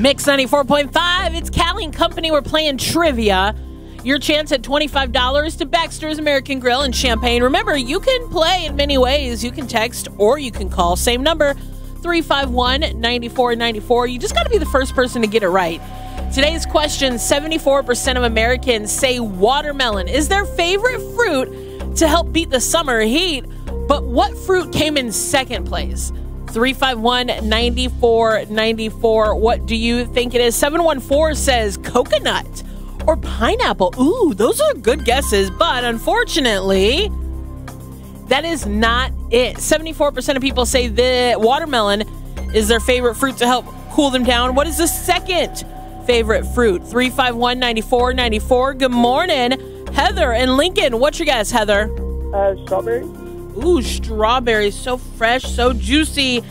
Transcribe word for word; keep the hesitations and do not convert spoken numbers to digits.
Mix ninety-four point five. It's Callie and Company. We're playing trivia. Your chance at twenty-five dollars to Baxter's American Grill in Champaign. Remember, you can play in many ways. You can text or you can call. Same number, three five one, nine four nine four. You just got to be the first person to get it right. Today's question, seventy-four percent of Americans say watermelon is their favorite fruit to help beat the summer heat. But what fruit came in second place? three five one, nine four nine four. What do you think it is? seven one four says coconut or pineapple. Ooh, those are good guesses, but unfortunately, that is not it. seventy-four percent of people say the watermelon is their favorite fruit to help cool them down. What is the second favorite fruit? three five one, nine four nine four. Good morning, Heather and Lincoln. What's your guess, Heather? Uh, strawberry. Ooh, strawberries. So fresh, so juicy.